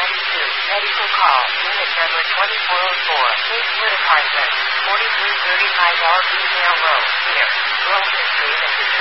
Medical call. Unit number 2404. Case Whitaker, 4335 R. Road. Here. Roll history and